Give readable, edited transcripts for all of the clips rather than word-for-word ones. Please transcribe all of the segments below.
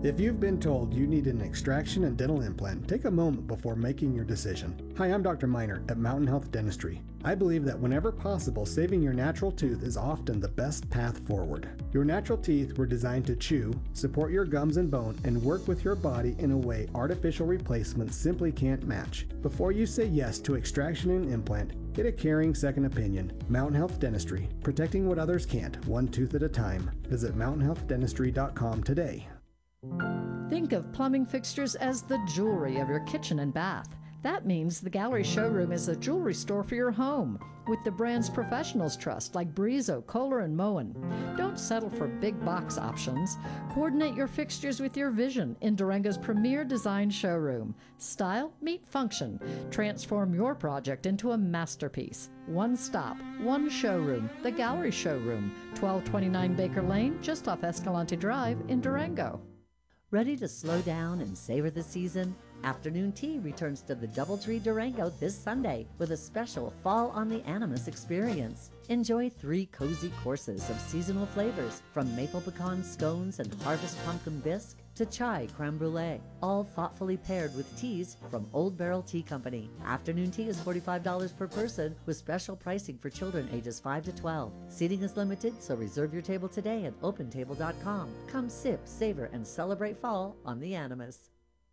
If you've been told you need an extraction and dental implant, take a moment before making your decision. Hi, I'm Dr. Miner at Mountain Health Dentistry. I believe that whenever possible, saving your natural tooth is often the best path forward. Your natural teeth were designed to chew, support your gums and bone, and work with your body in a way artificial replacements simply can't match. Before you say yes to extraction and implant, get a caring second opinion. Mountain Health Dentistry, protecting what others can't, one tooth at a time. Visit mountainhealthdentistry.com today. Think of plumbing fixtures as the jewelry of your kitchen and bath. That means the Gallery Showroom is a jewelry store for your home, with the brands professionals trust like Brizo, Kohler, and Moen. Don't settle for big box options. Coordinate your fixtures with your vision in Durango's premier design showroom. Style meet function. Transform your project into a masterpiece. One stop, one showroom, the Gallery Showroom, 1229 Baker Lane, just off Escalante Drive in Durango. Ready to slow down and savor the season? Afternoon Tea returns to the Doubletree Durango this Sunday with a special Fall on the Animus experience. Enjoy 3 cozy courses of seasonal flavors, from maple pecan scones and harvest pumpkin bisque to chai creme brulee, all thoughtfully paired with teas from Old Barrel Tea Company. Afternoon Tea is $45 per person with special pricing for children ages 5 to 12. Seating is limited, so reserve your table today at opentable.com. Come sip, savor, and celebrate fall on the Animus.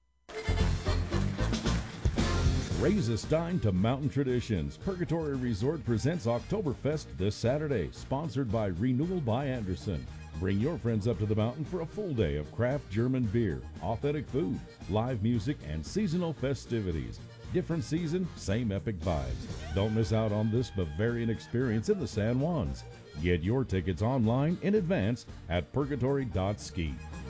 Raise a stein to mountain traditions. Purgatory Resort presents Oktoberfest this Saturday, sponsored by Renewal by Anderson. Bring your friends up to the mountain for a full day of craft German beer, authentic food, live music, and seasonal festivities. Different season, same epic vibes. Don't miss out on this Bavarian experience in the San Juans. Get your tickets online in advance at purgatory.ski.